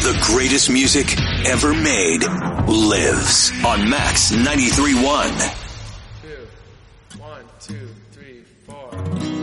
The greatest music ever made lives on Max 93.1.